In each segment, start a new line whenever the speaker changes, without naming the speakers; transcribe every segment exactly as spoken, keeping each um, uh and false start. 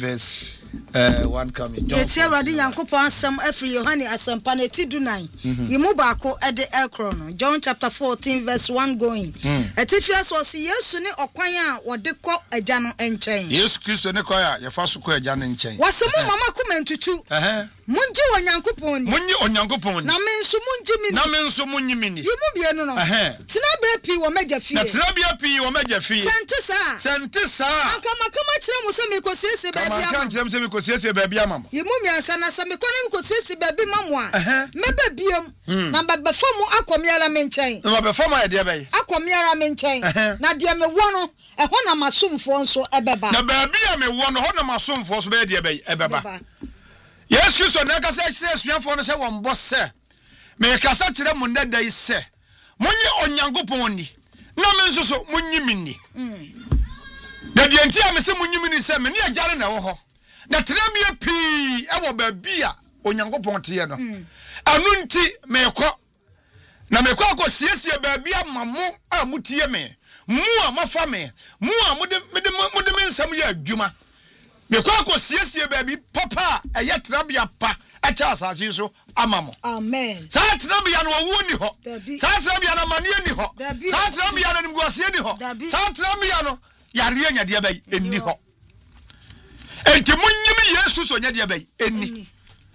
verse uh, one coming.
It's already Yankopon some every Yohani asempa ne ti dunan. Yimu baako e de ekro. John chapter fourteen verse one going. Etifias was Yesu ne okwan a wode kɔ agya no enkyɛn.
Yesu Kristo ne kɔ a yɛfa so kɔ agya no nkyɛn.
Wasemu mama kumentutu. Eh. Munji Onyankopon ni. Munyi
Onyankopon ni.
Na me nso munji mi ni.
Na me nso munyi mi ni.
Yimu bienu no. Eh. Tina be pi wo magya fie.
Na tina be pi wo magya fie.
Sente sa.
Sente sa.
Anka makama kyerɛ mu so me kosiesie baabi ama.
Kama kan kyerɛ mu so me kosiesie baabi ama.
Yimu miansa na sa me kɔ na me kosiesie baabi mamu a. Me ba biam. Na ba ba famu akomiara me nkyɛn.
Na ba famu ayɛ de bɛyi.
Akomiara me nkyɛn. Na de me wo no ɛhɔ na masomfo nso ɛbɛba. Na
baabi a me wo no hɔ na masomfo so bɛyɛ de bɛyi ɛbɛba. Yes, Kristo na kasa kyerɛ suafo no sɛ wɔn bɔ sɛ me kasa kyerɛ mo ndada yi sɛ monye Onyankopɔn ni na me nso so monyi mi ni. Na de ntia me sɛ monyi mi ni sɛ me ne agyare na wɔ hɔ. Na tena bia pii ɛwɔ baabi a Onyankopɔn teɛ no. Anu nti me kɔ na me kɔ akɔ siesie baabi ama mo a mutie me. Mu a mafa me, mu a mode mode mode me nsɛm yɛ adwuma. Me kwa ko siesie baabi papa ɛyɛ trabia pa ɛkyɛ asase so amamo.
Amen.
Saa trabia no wo ni hɔ. Saa trabia no mane ni hɔ. Saa trabia no nimguasie ni hɔ. Saa trabia no yare anya de bai enni hɔ. Enti munyimi Yesu so nya de bai enni.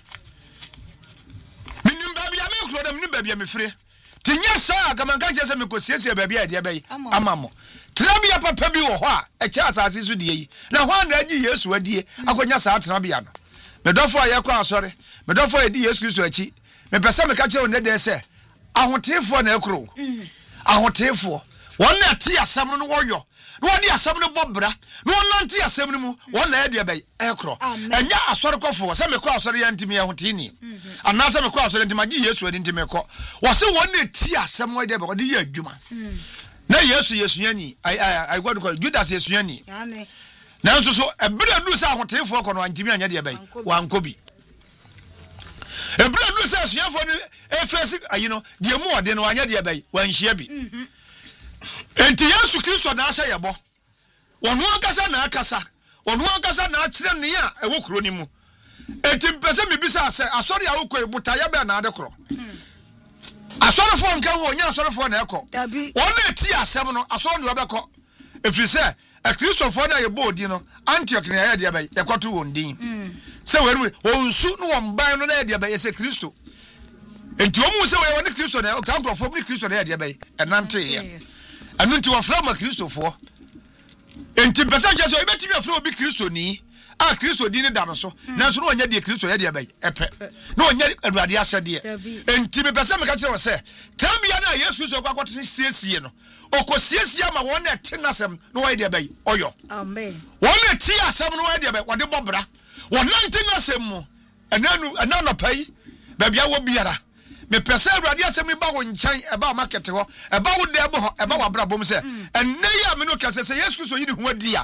Minim baabi a me kro dem ni baabi a me frɛ. Tinya saa kamanka kyɛ sɛ me ko siesie baabi a de bai amamo. Trabia papa bi wo ho a echa asase so die yi na ho na agi Yesu adie akonya saa trabia no me dofo ayekọ asore me dofo edi Yesu Kristo achi me pese me ka che o ne de se ahotefo na ekro ahotefo won na ti asem no wo yo na wodi asem no bobra na won nante asem no mu won na ede bai ekro enya asore kofo se me kọ asore ya ntimi ahotini ana se me kọ asore ntimi agi Yesu adi ntimi kọ wo se won na ti asem wo de ba wodi ya adwuma na Yesu Yesu yani ai ai God call Judas Yesu yani ane na nso so ebere du sa ahotefo kɔ no antimi anya de bai wankobi ebere du sa suafo no efesi ayi no de mu ode no anya de bai wanhia bi enti Yesu Kristo na ahye yebo wono akasa na akasa wono akasa na akyere ne a ewo kuro ni mu enti mpese mebisa sɛ asɔre a wokɔ ebutaya bɛ na ade koro asɔre fo nka ho nya asɔre fo na ekɔ wona eti asɛm no asɔre no bɛkɔ efiri sɛ a Kristofo na ye bodi no Antioch na ye de bai ekɔto wondin sɛ wenu onsu no womban no na ye de bai sɛ Kristo enti omu sɛ we woni Kristo na ka nkrofo ni Kristo na ye de bai enante ye anu nti wofra ma Kristofo enti pesa je so ebetimi afra obi Kristo ni a Kristo di ne da no so nanso no onya de Kristo ye de bai epe na onya Awurade asɛde enti me pesa me ka kyerɛ wo sɛ tabia na Yesu Kristo kwa kwɔte siesie no okosiesie ma won na tenasem no wa de bai oyo
amen
won na ti asem no wa de bai wode bobra won na tenasem mu enanu enanu pai babia wo biara me pesa Awurade asem ba wo nkyɛn eba market ho eba wo de bo ho eba wa bra bom sɛ enne ya me no kase sɛ Yesu Kristo yi ne ho adi a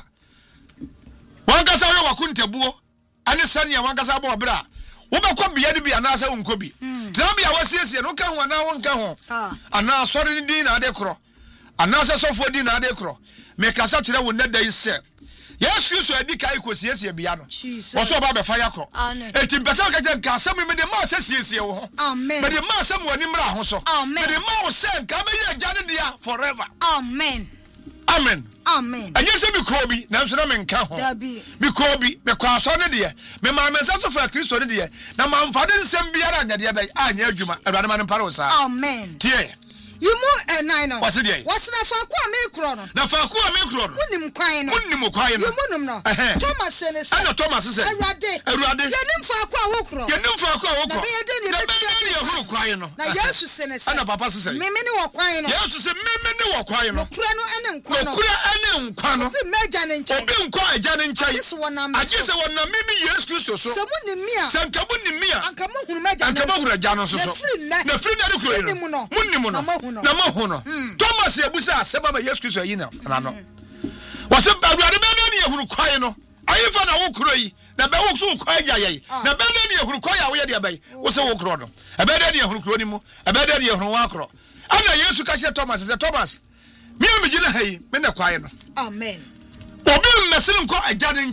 wan kasa yo wakuntabuo ane sane wan kasa bo bra wo be kɔ bia de bia na sɛ wonko bi trabia wasiesie no ka ho na won ka ho ana sɔre ni din na ade kro ana sɛ sɔfo din na ade kro me kasa kyerɛ wo ne dai sɛ Yesu Kristo adi kai ko siesie bia no wo so ba be fa yakɔ eti mpɛsɛ ka gye nka asɛm me de ma sɛ siesie wo ho
amen
me de ma asɛm wani mra ho so me de ma wo sɛ nka be yɛ agya ne dia forever
amen
amen
amen
anya sɛ mi ko bi na nso na me nka ho mi ko bi me kwa so ne de me ma me sɛ so fa Kristo ne de na ma mfa de nsɛm biara anya de bɛ anya adwuma Awurade ma ne mpare wo sa
amen
tie
yimu enai no
wase de
wase na fa ko a me kro no
na fa ko a me kro no
munim kwan no
munim kwan no
yimu num no Thomas ne sɛ
ana Thomas sɛ
Awurade
Awurade
yenim fa ko a wo kro
yenim fa ko a wo kro
na be yede ne
be ne huru kwan no
na Yesu sɛ ne sɛ
ana papa sɛ
me me ne wo kwan no
Yesu sɛ me me ne wo kwan no
kura no ene nkwa no
kura ene nkwa no
bi meja ne nkyɛn
obi nkwa agya ne nkyɛn
agye sɛ wonam
agye sɛ wonam me Yesu Kristo so
sɛ munim mia
sɛ nka munim mia
anka mo hunu meja
anka mo hunu agya no so so na firi na de kuro yi no munim no na mo hunu Thomas ebusa asɛm ma Yesu Kristo yi na na no wase Awurade be na ne ehuru kwai no ayifa na wo kuro yi na be wo so kwai ya yai na be na ne ehuru kwai ya wo ye de bai wo se wo kuro no e be na ne ehuru kuro ni mu e be na ne ehuru wa kuro ana Yesu ka kyerɛ Thomas sɛ Thomas me am gina hai me na kwai no
amen
obi mmesiri nkɔ agya ne nkyɛn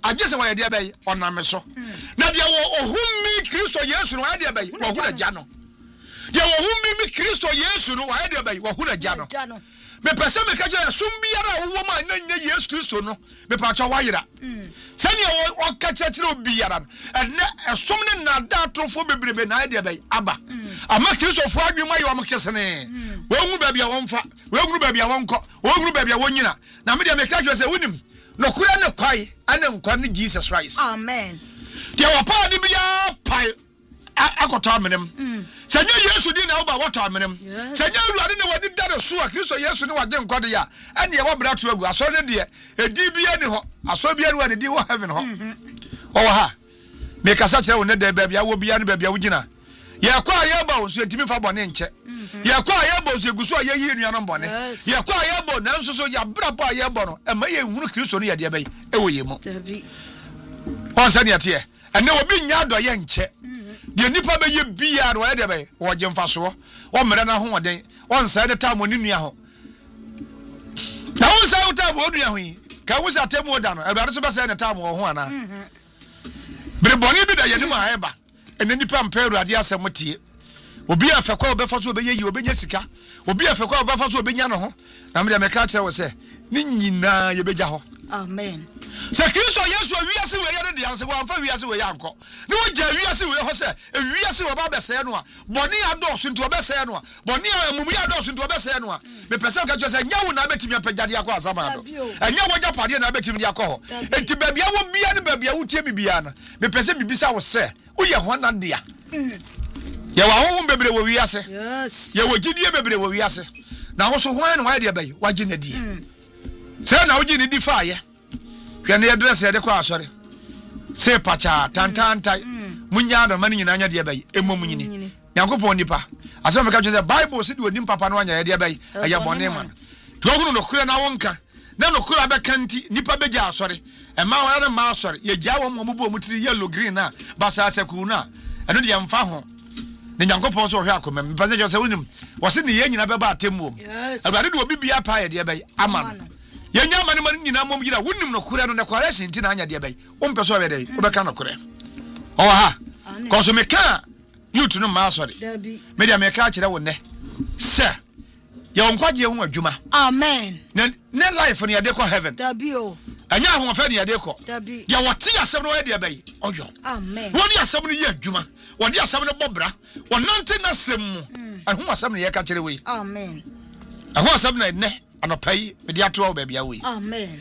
agye sɛ wɔyɛ deɛ bɛyi ɔnam so na deɛ wɔ ohumi Kristo Yesu no wɔyɛ deɛ bɛyi wɔhu na gya no deɛ ohumi mi Kristo Yesu no wɔyɛ deɛ bɛyi wɔhu na gya no me pese me kaje sum biara wo ma na nya Yesu Kristo no me pa cha wayira sani o ka chechire obiara no ene esom ne na da atrofo bebrebe na ide bai aba ama Kristo fo adwuma ye o mo kesene wo hu ba bia won fa wo hu ba bia won ko wo hu ba bia won nyina na me de me kaje se wonim no kura ne kwai ane nkwa ne Jesus Christ
amen
de wo pa de bia pai akoto amenem senya Yesu di na oba woto amenem senya Awurade ne wadi dare so a Kristo Yesu ne wade nkode ya ene ye wo bra to agu aso ne de edi bia ni ho aso bia ni wade di wo heaven ho o ha me kasa kire wo ne da bia wo bia ne bia wo gina ye kwa ye ba wo so ntimi fa bone nche ye kwa ye ba wo so guso ye yi nua no bone ye kwa ye ba na nso so ya bra pa ye ba no e ma ye hunu Kristo ne ye de bai e wo ye mu on sa ne ate ene obi nya do ye nche de nipa be ye bia no ye de be wo je mfa so wo mere na ho oden won sa de ta mo ni nua ho na won sa uta mo nua ho yi ka wo sa temu da no Awurade so be sa ne ta mo ho ana bere boni bi da ye ni ma eba ene nipa mpa Awurade asem tie obi afekwa obefa so obeye yi obenya sika obi afekwa obefa so obenya no ho na me de me ka kire wo se ni nyina ye beja ho
amen
se Kristo Yesu wiase we yede de anse wa fa wiase we yanko ne wo ja wiase we ho se wiase wo ba bese no a boni adoso nti obese no a boni amumu adoso nti obese no a me pese ka jo se nya wo na betimi apagade akọ asama do enya wo ja pade na betimi de akọ ho enti babia wo bia ne babia wo tie bibia na me pese bibisa wo se wo ye ho na dia ye wa ho bebre wo wiase
yes
ye wo gidie bebre wo wiase na wo so ho na wa de bai wa gine die se na wo gine di fa ye hwene ye dress ye de kwa asore se pacha tantanta munya do mani nyina anya de bai emom nyini yankopon nipa asem ka twese bible se de onim papa no anya ye de bai aya bone man to ogunu no kure na wonka na no kure abekanti nipa beja asore e ma wa na ma asore ye gya wo mo bo mutiri yellow green na basa asekuru na eno de yamfa ho ne yankopon so hwe akoma me pase twese wonim wo se ne ye nyina beba atemmo Awurade de obi bia pa ye de bai ama yenya mane mane nyina mom yira wonim no kure no ne correction ti na anya de bai wo mpe so be de wo beka no kure o ha ko so me ka youth no ma sorry me dia me ka kire wo ne se ye won kwaje hu adwuma
amen
ne ne life no ye de ko heaven
dabi o
anya ho fa ne ye de ko
dabi
ye wote asem no ye de bai ojo
amen
wo di asem no ye adwuma wo di asem no bobra wo nante na sem mu ahu asem no ye ka kire we
amen
ahu asem na ne anopai me dia to ba bia we
amen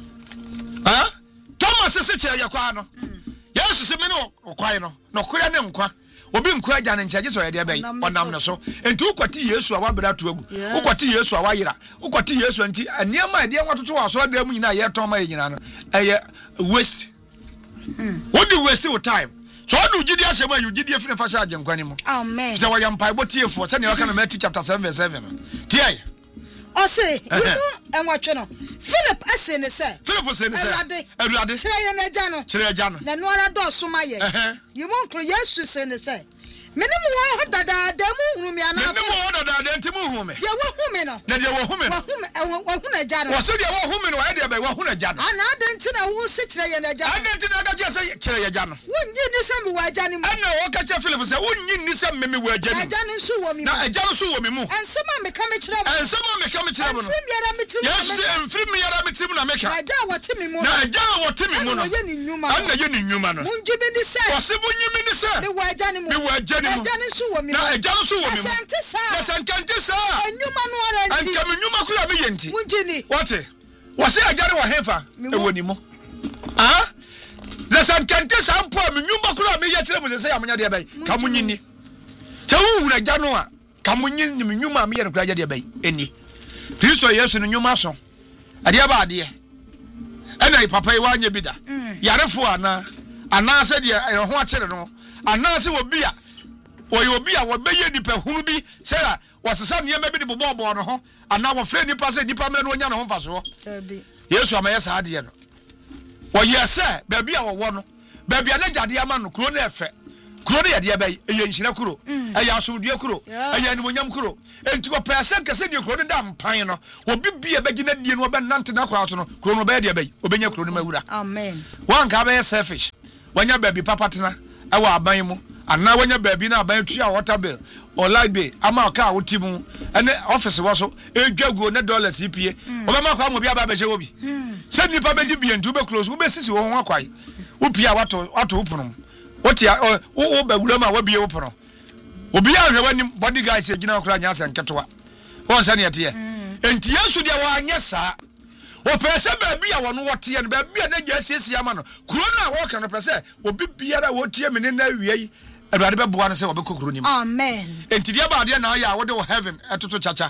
ha Thomas se che ye kwa no Yesu se me no kwai no no kure ne nkwa obi nkwa agya ne nchaje so ye de bai onam ne so enti ukwati Yesu a wabra to agu ukwati Yesu a wayira ukwati Yesu enti aniema de nwatoto aso da mu nyina ye ton ma ye nyina no eye waste what do waste your time so do gidi asema you gidi afine fa sha agye nkwa ni mu
amen
so wa yampai botiefo se ne waka na Matthew chapter seven verse seven tie
Ose, you enwatwe no. Philip ase ne se.
Philip se ne se.
Awurade.
Awurade.
Kire ye na agya no.
Kire agya no.
Na no ara do so ma ye. Yimu nkro Yesu se ne se. Mene mu wo dada da mu hunu mi ana fa.
Mene mu wo dada da nti mu hunu me.
De wo hu me no.
Na de wo hu me.
Wo hu me wo hu na agya no.
Wo se de wo hu me no wa de ba wo hu na agya no.
Ana de nti na wo se kire ye na agya no.
Ana nti na ga je se kire ye agya no.
Wo nyi ni se mi wo agya ni mu.
Ana wo ka che Philip se wo nyi ni se me me wo agya ni.
Agya ni nso wo mi mu.
Na agya no so wo mi mu.
Ensema me ka me kire mu.
Ensema me ka me kire mu no.
Enfiri mi ara me kire mu.
Yes, enfiri mi ara me kire mu na me ka.
Na agya wo ti mi mu.
Na agya wo ti mi mu no.
Ana ye ni nyuma.
Ana ye ni nyuma no.
Munji bi ni se.
Wo se wo nyi mi ni se.
Me wo agya ni mu.
Me wo agya ni mu.
Agya ni nso wo mi mu.
Na agya no so wo mi mu.
Asante sa.
Asante sa.
Enyuma no ara nti.
Anka me nyuma kura me yenti.
Munjini.
What? Wose agare wo hefa ewo ni mu. Ah? Zesa nkante sampo me nyuma kura me ye kire mu se ya munya de bai. Ka munyini. Se wo hura agya no a ka munyini me nyuma me ye kura agya de bai eni. Kristo Yesu no nyuma so. Ade ba ade. Ena papa yi wanye bi da. Yarefo ana ana se de ho a kire no. Ana se wo bia oyi obi a wo beye dipa hunu bi se a wasesa ne ma bi de bobo no ho ana wo fre nipa se dipa me no onya no ho faso
Abi.
Yesu amaye sa ade no wo yese ba bi a wo wo no ba bi a na jade ama no kro na efe kuro ne yɛde bɛyi ɛyɛ nhyira kuro ɛyɛ asomdue kuro ɛyɛ animonyam kuro enti wɔpɛ sɛ nkɛsɛ deɛ kuro ne da mpan no obi bia bɛgyina die no wɔbɛnante na kwa so no kuro no bɛyɛ deɛ bɛyi obɛnya kuro no mawura
amen
wanka bɛyɛ selfish wanya baabi papa tena ɛwɔ aban mu ana wanya baabi na aban tua water bill or light bill ama ka woti mu ɛne office wɔ so edwaguo ne dollars ipie obɛma kwa mo bi aba bɛhyɛ wo bi sɛ nipa bɛdi bi ntu bɛ close wo bɛsisi wo ho akwai wo pia wato wato upunum wotia wo wo bawura ma wabie wo pono obi ahwe wani bodyguard se gina okra nya asenketoa won se ne yete enti Yesu dia wa anya saa o pese baabi a wono wote no baabi a na gya siesie ama no kuro na wo ka no pese obi biara wotie me ne na awie yi Awurade bɛboa no sɛ wɔbɛkɔ kuro nim
amen
enti dia ba de na ya wo de wo heaven etoto chacha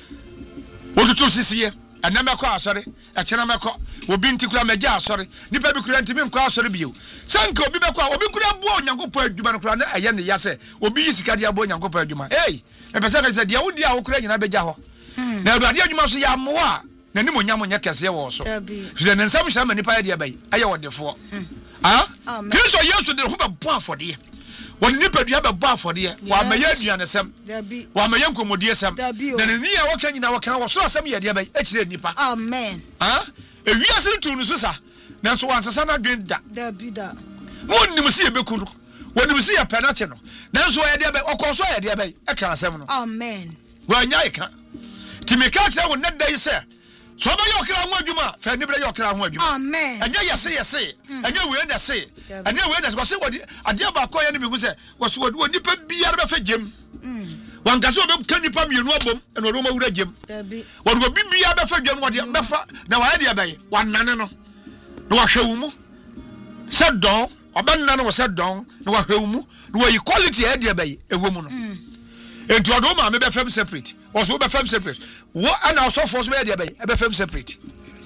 wotutu sisiye anamekɔ asɔre ɛkyena mekɔ obi nti kura magya asɔre nipa bi kura ntimi nkɔ asɔre bio sanka obi bɛkɔ obi kura boa onyankopɔ adwuma no kura na ɛyɛ ne ya sɛ obi yi sika de aboa onyankopɔ adwuma hey mepɛ sɛ sɛ deɛ wodi a wo kura nyina bɛgya hɔ na Awurade adwuma so yɛ amoa na nim onyam nyɛ kɛseɛ wɔ so sɛ ne nsɛm hyɛ ma nipa yɛ deɛ bɛyi ɛyɛ wɔdefoɔ ah Kristo Yesu de ho bɛbɔ afɔdeɛ wɔn nipa dua bɛbɔ afɔdeɛ wɔamayɛ aduanesɛm wɔamayɛ nkomodiesɛm na ne nia wɔka nyina wɔka wɔ so asɛm yɛ deɛ bɛyi akyerɛ nipa
amen
ah ewiase no tu no so sa nanso wansesa na dwen da
dabi da
wɔn nim si ebeku no wɔn nim si yɛ penalty no nanso yɛ deɛ bɛyi ɔkɔ so yɛ deɛ bɛyi ɛka asɛm no
amen
wɔanya yɛka timika kyerɛ wɔn nɛda yi sɛ so ba yo kra ho adwuma fa ni bre yo kra ho adwuma
amen
anya yese yese anya we na se anya we na se wose wodi ade ba ko ye ne mehu se wose wodi woni pa biara be fa gem wan ka se obe kan nipa mienu abom e no ro ma wura gem wodi go bibia be fa gem wodi be fa na wa de abai wanane no na wa hwewu mu se don obanna no se don na wa hwewu mu na wa equality e de abai ewo mu no enti odo ma me be fam separate was be fam separate wo ana so force be dey be fam separate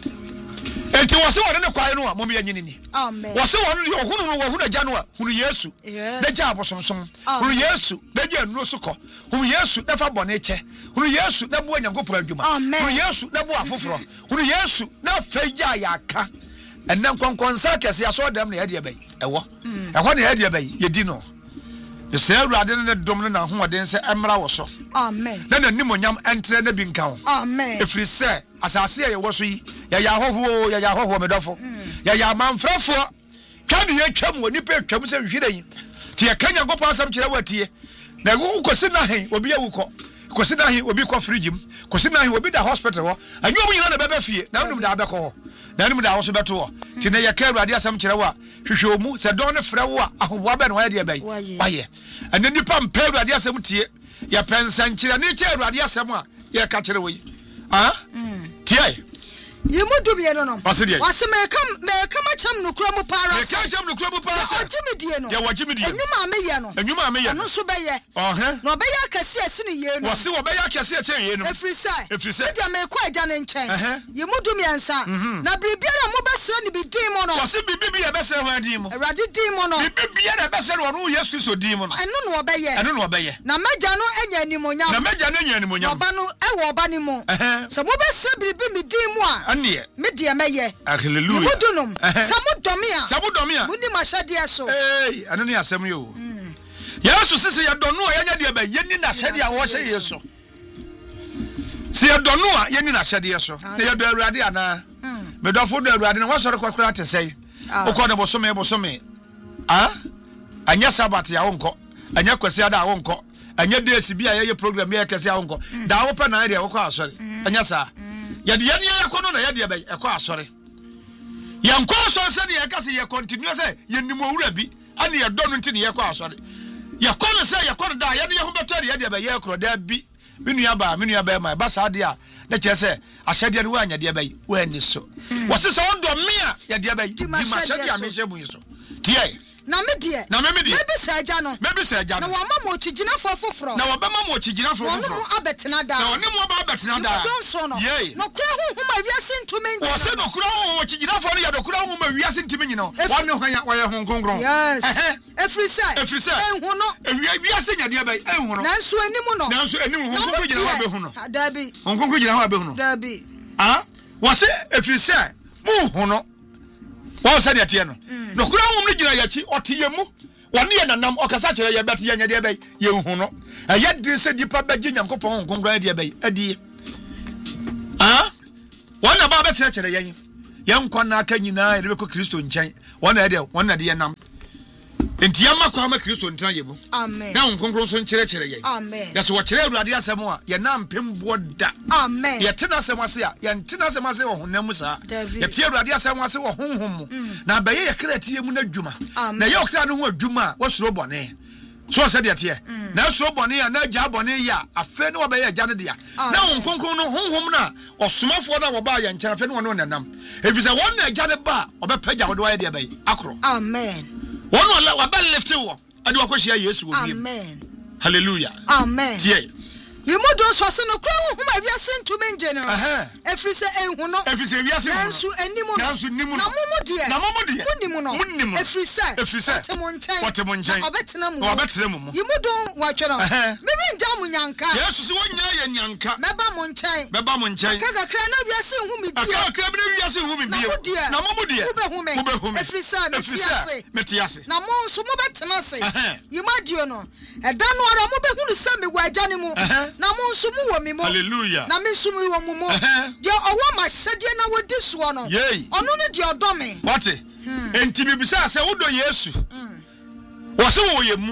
enti wo se won ne kwai no a mo me yanyini ni
amen
wo se won ne ohunu no wo hunu agya no a hunu Yesu na gya abosomsom hunu Yesu na gya nuro so kɔ hunu Yesu na fa bone che hunu Yesu na bo anyankopɔ adwuma hunu Yesu na bo afoforo hunu Yesu na fa gya yaka ɛnna nkonkonsa kɛse aso dam na yɛ de bɛyi ɛwɔ ɛhɔ na yɛ de bɛyi yɛdi no Sɛ Awurade ne dom ne na hoɔden sɛ ɛmra wɔ so
amen
na nanim onyam ɛntrɛ na bi nka ho
amen
ɛfiri sɛ asase a yɛwɔ so yi yɛyɛ ahɔhoɔ yɛyɛ ahɔhoɔ medɔfo yɛyɛ amanfrɛfoɔ ka ne yɛtwam wɔ nipa atwam sɛ nhwire yi nti yɛka Nyankopɔn asɛm kyerɛ watie na wokɔsi na hen obi awu kɔ kɔsi na hen obi kɔ fridge mu kɔsi na hen obi da hospital hɔ anyɛ obi nyina na bɛbɛ fie na wonum da abɛkɔ hɔ na wonum da wɔso bɛto hɔ nti na yɛka Awurade asɛm kyerɛ wo a hwehwɛ mu sɛ dɔn ne frɛ wo a ahoboa bɛ na wɔyɛ deɛ bɛyi wayɛ ɛne nipa mpɛ Awurade asɛm tie yɛpɛ nsankyerɛ ne kyɛ Awurade asɛm a yɛka kyerɛ wo yi ah tie
yimu dubie no no
wase me
kam me kam acham no kura mu para
me kam acham no kura mu para
o jimi die no
ya wo jimi die
enwuma ameye no
enwuma ameye
no so beye
oh he
no beye akase ase no ye no
wase wo beye akase ase ye no
efri sai
efri sai
dia me kwa agya ne nkyɛn yimu dumi ansa na biribiara mo bɛsɛ ni bi din mo no
wase bibi ya bɛsɛ ho din mo
Awurade din mo no
bibiara bɛsɛ no Yesu Kristo din mo no
ɛno no obeye
ɛno no obeye
na magya no anya nimonyam
na magya no anya nimonyam
oba no ɛwɔ oba ni mu sɛ mo bɛsɛ biribi mi din mo a
ɛne
me dia meye
hallelujah
mudunum samu domia
samu domia
muni mashade so
eh anu ne asem yo Yesu sisi ya donu a yanya dia ba yeni na hyade a wo hye Yesu si ya donu a yeni na hyade so na ya do Awurade ana me dofo do Awurade na wo sore kwakura te sei ukọ de bosome bosome ah anya sabat ya wo nkọ anya kwasi ada wo nkọ anya days bi a ye program ye kese a wo nkọ da wo pa na dia wo kọ asore anya sa yade yene yakɔ no na yade bɛ ɛkɔ asɔre yankɔ asɔre sɛ ne yɛka sɛ yɛ continue sɛ yɛnim owura bi ane yɛdɔ no nti ne yɛkɔ asɔre yɛkɔ no sɛ yɛkɔ no da yɛde yɛho bɛtɔ de yade bɛ yɛ korɔ da bi me nua ba me nua bɛ ma ba saa de a na kyerɛ sɛ ahyɛdeɛ no woanya deɛ bɛyi woani so wɔse sɛ wodɔ me a yɛdeɛ bɛyi di mahyɛdeɛ a mehyɛ mu yi so tie
na me die
na me me die
mebi sa agya no
mebi sa agya no
na wama mo okyigina fo foforo
na wabɛma mo okyigina fo foforo
na mo abetena da
na wone mo aba abetena da
don so no
ye
no kura honhom awiase ntumi nyina
wo se no kura honhom okyigina fo no ya do kura honhom awiase ntumi nyina wone ho ya wɔyɛ honkonkron
yes efri sai
efri sai
enhu no
awiase nyade aba enhu no
nanso anim no
nanso anim honkonkron gyina ho abehu no
dabi
honkonkron gyina ho abehu no
dabi
ah wo se efri sai mu hu no wo se de tie no no kura honhom no gyina yachi ɔte yemu wɔne yɛ nanam ɔkasa kyerɛ yɛ bɛte yɛ nyɛ deɛ bɛyi yɛnhu no ɛyɛ de sɛ nipa bɛgye Nyankopɔn nkonkran deɛ bɛyi adie ah wɔn na ba bɛkyerɛkyerɛ yɛn yɛn nkwa na aka nyinaa yɛde bɛkɔ Kristo nkyɛn wɔn na ɛde wɔn na de yɛ nam enti yɛma kwa ma Kristo ntena yɛ mu
amen
na nkonkron so nkyerɛkyerɛ yɛn
amen
yɛsɛ wɔkyerɛ Awurade asɛm a yɛnam pemboɔ da
amen
yɛtena asɛm ase a yɛntena asɛm ase wɔ honam mu saa yɛtie Awurade asɛm ase wɔ honhom mu na bɛyɛ yɛ kra tie mu na adwuma na yɛ ɔkra no ho adwuma a wɔsoro bɔne so sɛ deɛ teɛ na asoro bɔne a na agya bɔne yɛ a afɛ ne wɔbɛyɛ agya no deɛ na wo nkonkron no honhom no a ɔsomafoɔ no a wɔbaa yɛ nkyɛn afɛ ne wɔne wɔnenam ɛfiri sɛ wɔn na agya no ba a ɔbɛpagya wɔde wɔayɛ deɛ bɛyɛ akorɔ
amen
wɔn wɔbɛ lifte wɔ ade wakɔhyia Yesu wɔ wiem
amen
hallelujah
amen
tie
yimu do so se no kra hu ma wiase ntumi nje no efiri se enhu no
efiri se wiase hu
nansu enimu no
nansu nimu no
na mumu de
na mumu de
munimu no
munimu
efiri se
efiri se
otemo nchen
otemo nchen
obetena mu
obetena mu
yimu do watwe no me bi nja mu nyanka
Yesu se wonya ye nyanka
meba mu nchen
meba mu nchen
kaka kra na wiase hu mi bi
kaka kra na wiase hu mi bi na mumu de
mubehu me
mubehu me
efiri se metiase
metiase
na mo nso mo betena se yimu adio no eda no ara mo behu se me waja ne mu na mo nso mu
hallelujah
na me sumi wo mu mo de owo ma hyede na wodi so no ono ne de odo me
what enti bibisa se wodo Yesu wo se wo yemu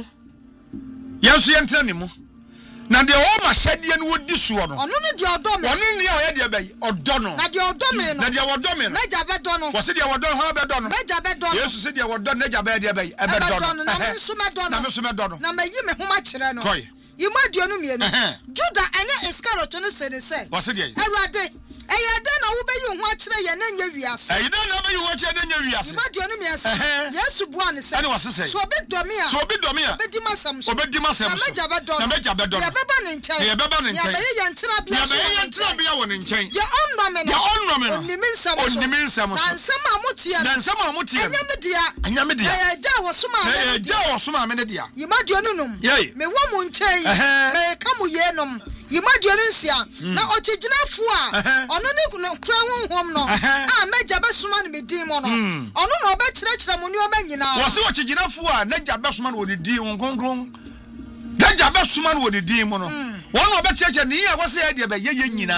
yenso yentra ne mu na de owo ma hyede no wodi so no
ono ne de odo me
ono ne ya ye de bayi odo no
na de odo me no
na de odo me no
meja be do no
wo se de odo ho be do no
meja be do no
Yesu se de odo na ja be de bayi e be do no
na me nso me do no
na me nso me do no
na mayi me homa kire no
koi
yimu aduonu mienu Juda ene Iscariot no se ne se
wo se de
Awurade eya da na wo beyi ho akire ye na nya wiase
eyi da na beyi ho akire na nya wiase
yimu aduonu miense Yesu bua ne se
ene wo se se
so obi domi a
so obi domi a
obedi masam so
obedi masam so
na meja be do
na meja be do
ya beba ne nchen
ya beba ne nchen
ya beyi ye ntena bia
ya beyi ye ntena bia wo ne nchen
ya onno me no
ya onno me no
onimi nsam so
onimi nsam so
na nsam a mutie
na nsam a mutie
enya me dia
enya me dia
ya ja wo suma
me ya ja wo suma me ne dia
yimaduonu num
Yei.
me wo mu nchen me ka mu ye nom yimaduonu nsia na ochiginafo a ono ne kra honhom no a meja be suma ne medin mo no ono na oba kire kire mu ne oba nyina
wo se ochiginafo a na ja be suma no de din ngonkron na ja be suma no de din mo no wo na oba kire kire ne ya wo se ya de be ye ye nyina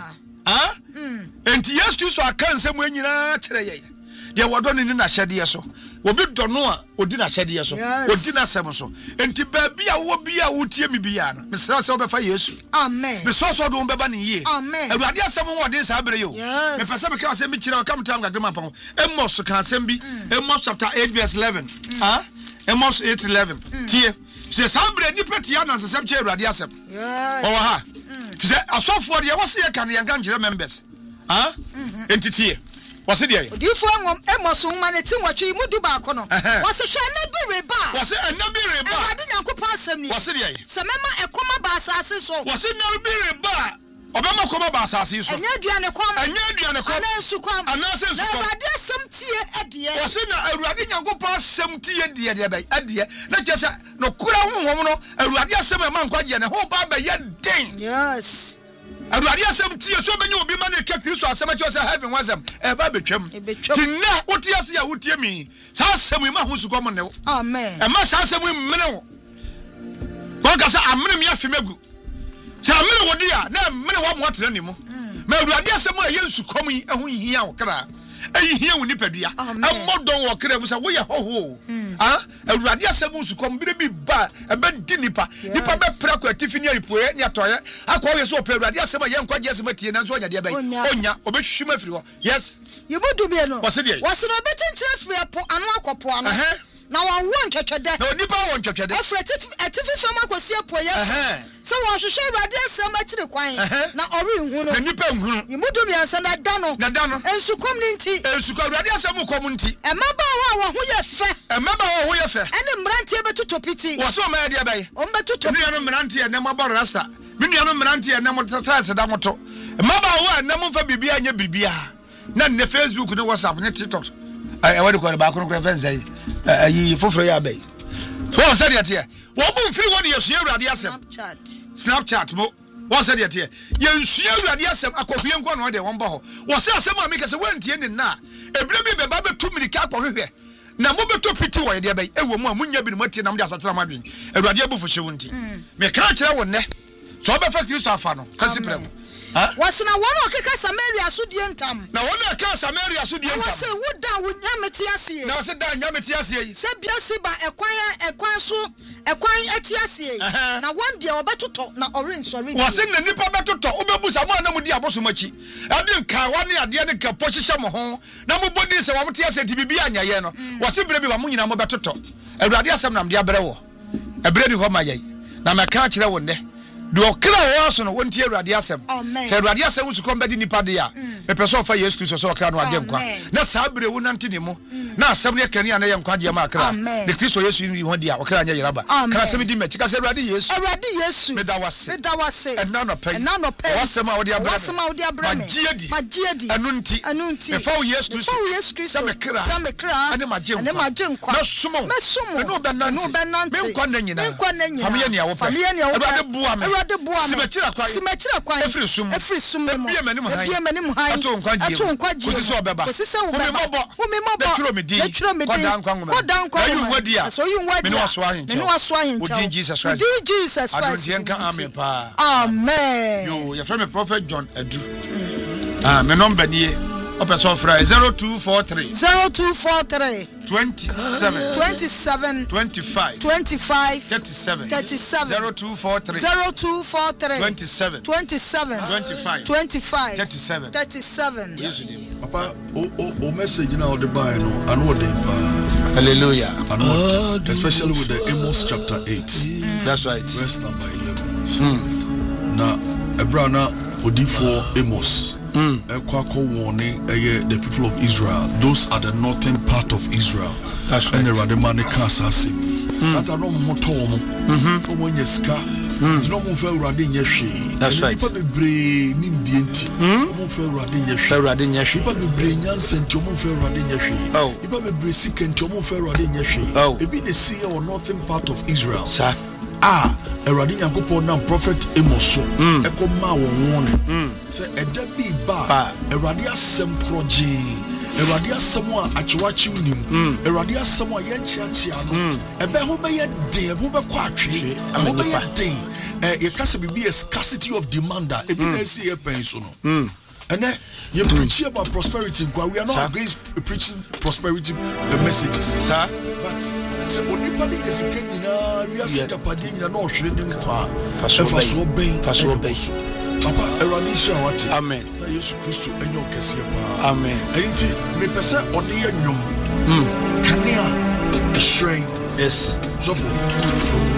ha enti Yesu Kristo aka nsem nyina kire ye de wodo ne ni na hyede so obi do no a odi na hyede so odi na sem so enti ba bia wo bia wo tie mi bia no mesra se obefa Yesu
amen
me so so do beba ne ye
amen
Awurade asem wo de sa bere yo me pese me ka asem bi kire kam tam gagema pam Amos ka asem bi Amos chapter eight verse eleven ah Amos eight eleven tie se sa bere ni petia na nsem kire Awurade asem
yes
o ha se asofo de wo se ye kan ye kan kire members ah enti tie wase de
odifo ngom Amos homa ne ti nwatwe mu du ba ko no wase hwe na bi reba
wase na bi reba
Awurade Nyankopɔn asem ni
wase de
se mema ekoma ba asase so
wase na bi reba obema koma ba asase so
enya aduane kom
enya aduane kom
ana nsu kom
ana nsu kom
Awurade asem tie adie
wase na Awurade Nyankopɔn asem tie die de ba adie na kyesa no kura honhom no Awurade asem e man kwaje ne ho ba ba ye den
yes
Awurade asem tie so benye obi ma ne ka Kristo asem a kyesa heaven wasem e ba betwam tinna wotie ase a wotie mi sa asem ma ho su kom ne wo
amen
e ma sa asem mene wo ko ka sa amene me afemagu sa amene wodi a na mene wa mo atena ni mo ma Awurade asem a ye nsu kom yi ho hia wo kra ayi hia wo nipadua amodon wo kra mu sa wo ye hoho ah Awurade asem nsu kom bire bi ba e be di nipa nipa be pra ko atifini aripoe ni atoye akwa wo so pe Awurade asem a ye nkwaje asem atie na so onya de be onya obehwim afiri ho yes
yibudu bi no
wase de
wase no betintre afiri po anu akopo anu na wa wo ntwetwede
na nipa wo ntwetwede
afiri atifi fam akosi apoye so wo hwehwe Awurade asem akire kwan na ori nhunu
na nipa nhunu
yimudu bi ansa na da no
na da no
ensu kom ni nti
ensu ko Awurade asem kom nti
e maba wa wo ho ye fe
e maba wo ho ye fe
ene mrantie betutopiti
wo so ma ye de baye
o betutopiti
nua no mrantie ne maba rasta me nua no mrantie ne mo tata da moto e maba wo ne mo fa bibia nya bibia na ne Facebook ne WhatsApp ne TikTok e wadi ko ba ko ko fense ayi foforo ya bayi wo se de tie wo bu mfiri wo de yesu Awurade asem
Snapchat
Snapchat mo wo se de tie yensu Awurade asem akofie nko no de won ba ho wo se asem a me kase wantie ne na ebire bi be ba betu mirika akwohwehwe na mo beto piti wo de bay ewo mu a munya bi no matie na mo de asatena madwen awurade abufo hye wonti me ka kire wo ne so obefa Kristo afa no kasi prem
wasina wono okeka Samaria so die ntam
na wono okeka Samaria so die ntam
wase woda wonya meti ase
na wase da nya meti ase yi
se bia si ba ekwan ekwan so ekwan eti ase na one dia obetoto na orange orange
wase na nipa betoto obebusa mo na mudi aboso machi ade nka wane ade ne ka pohihye mo ho na mo bodi se wo meti ase ti bibia anya ye no wase bere bi ba mo nyina mo betoto awurade asem na mde abere wo ebere di ho maye na meka kire wo ne do okra wo so no wonti awurade asem se awurade asem su kom bedi nipa de a mepe so fa Yesu Kristo so okra no agye nkwa na saa bere wo nante ni mo na asem ne kani ana ye nkwa agye ma akra ne Kristo Yesu ni ho de a okra anya yeraba kra asem di mechi ka se awurade Yesu
awurade Yesu
me da wase
me da wase
enna no pay
enna no pay
wasem a wo de abra
wasem a wo de abra me
magiedi
magiedi
anunti
anunti
me fa Yesu Kristo
fa Yesu Kristo
se me kra
se me kra
ane magye
ane magye nkwa
na sumo
me sumo
ene obenante
ene obenante
me nkwa na nyina
me nkwa na nyina
famye ne a wo pe
famye ne a wo pe
awurade bua me
awurade bua me
simachira kwa
simachira kwa
efri sum
efri sum mo
ebie mani mu han
ebie mani mu han
ato nkwa gie
ato nkwa gie
kosisi obeba
kosisi obeba
umi mobo
umi mobo
beturo me din
beturo me din
kodan nkwa ngoma
kodan nkwa
ngoma ayu wadi a
so yu wadi
me no aso ahin
me no aso ahin
cha odi Jesus Christ
odi Jesus Christ
adon die nka amen pa
amen
yo ya frame Prophet John Edu ah me number nie opeso fra zero two four three
zero two four three
twenty-seven
twenty-seven
twenty-five
twenty-five
thirty-seven
thirty-seven
zero two four three
zero two four three
twenty-seven
twenty-seven
twenty-five
twenty-five
thirty-seven
thirty-seven
Papa o o o message now the buy no anu odin pa
hallelujah
anu especially with the Amos chapter eight
that's right
verse number eleven mm. na ebrana odifo Amos mm. warning the people of Israel. Those are the northern part of Israel.
That's right.
And the Rademani Kasasimi. That are no motom. Mm-hmm. When you ska, no more for Radin Yashi.
That's right.
People be brain in Dienti. No for Radin Yashi. Radin Yashi. People be brain Yansen to move for Radin Yashi.
Oh.
People be brain sick and to move for Radin Yashi.
Oh.
It be the sea or northern part of Israel.
Sir.
Ah, Eradi Yankopon now prophet Amos mm. Eko ma won warning mm. Say eda bi ba Eradi asem proje Eradi asem a achiwachi unim Eradi asem a yenchiachi ano ebe ho be ye den ebe ho be kwa atwe ho be ye den eh ye kase be a scarcity of demander e bi na esi ye pen so no mm. And then you preach about prosperity. We are not against preaching prosperity messages,
sir.
But se onipadi yesikenya we are such a padin na no shredding kwa.
Pastor
Obey.
Pastor Obey.
Papa Eranisha wati.
Amen.
Na Yesu Kristo enyo kese pa.
Amen.
Enti me pese ode ye nwom. Mm. Kania a shrine.
Yes.
So for